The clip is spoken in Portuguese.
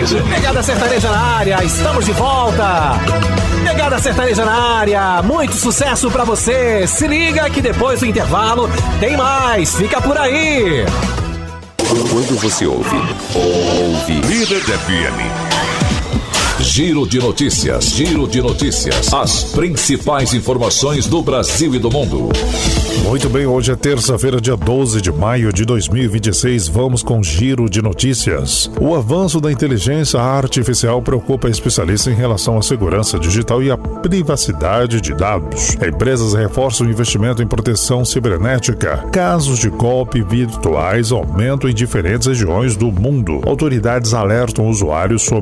sertaneja. Pegada sertaneja na área, estamos de volta. Pegada sertaneja na área, muito sucesso pra você. Se liga que depois do intervalo tem mais, fica por aí. Quando você ouve Líder FM. Giro de notícias. As principais informações do Brasil e do mundo. Muito bem, hoje é terça-feira, dia 12 de maio de 2026. Vamos com Giro de Notícias. O avanço da inteligência artificial preocupa especialistas em relação à segurança digital e à privacidade de dados. Empresas reforçam o investimento em proteção cibernética. Casos de golpe virtuais aumentam em diferentes regiões do mundo. Autoridades alertam usuários sobre